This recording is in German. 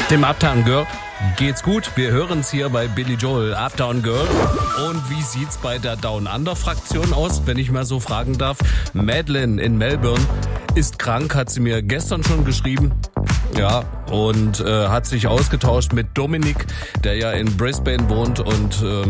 Dem Uptown Girl geht's gut. Wir hören es hier bei Billy Joel, Uptown Girl. Und wie sieht's bei der Down Under Fraktion aus, wenn ich mal so fragen darf? Madeline in Melbourne ist krank, hat sie mir gestern schon geschrieben. Ja, und hat sich ausgetauscht mit Dominik, der ja in Brisbane wohnt und